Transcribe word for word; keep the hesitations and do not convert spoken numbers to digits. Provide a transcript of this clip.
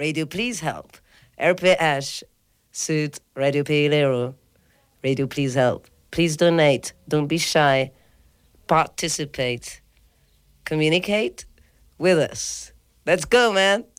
Radio Please Help. R P S, Suit, Radio Paileiro. Radio Please Help. Please donate. Don't be shy. Participate. Communicate with us. Let's go, man.